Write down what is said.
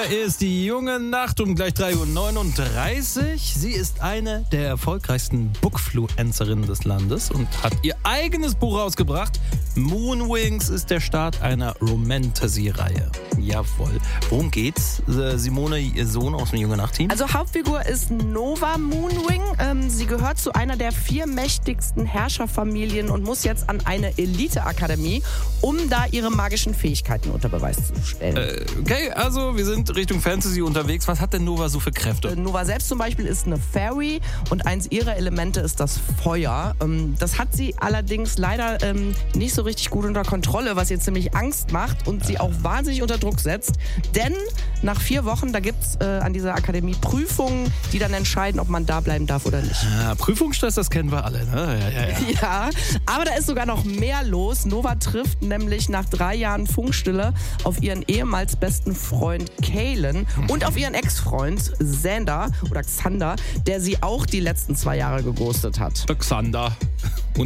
ist die junge Nacht um gleich 3:39 Uhr. Sie ist eine der erfolgreichsten Bookfluencerinnen des Landes und hat ihr eigenes Buch rausgebracht. Moonwings ist der Start einer Romantasy-Reihe. Jawohl. Worum geht's? Simone, ihr Sohn aus dem junge Nacht-Team? Also Hauptfigur ist Nova Moonwing. Sie gehört zu einer der 4 mächtigsten Herrscherfamilien und muss jetzt an eine Elite-Akademie, um da ihre magischen Fähigkeiten unter Beweis zu stellen. Okay, also wir sind Richtung Fantasy unterwegs. Was hat denn Nova so für Kräfte? Nova selbst zum Beispiel ist eine Fairy und eins ihrer Elemente ist das Feuer. Das hat sie allerdings leider nicht so richtig gut unter Kontrolle, was ihr ziemlich Angst macht und sie auch wahnsinnig unter Druck setzt. Denn nach 4 Wochen, da gibt es an dieser Akademie Prüfungen, die dann entscheiden, ob man da bleiben darf oder nicht. Prüfungsstress, das kennen wir alle, ne? Ja, aber da ist sogar noch mehr los. Nova trifft nämlich nach 3 Jahren Funkstille auf ihren ehemals besten Freund Kalen und auf ihren Ex-Freund Xander, der sie auch die letzten 2 Jahre geghostet hat. Xander.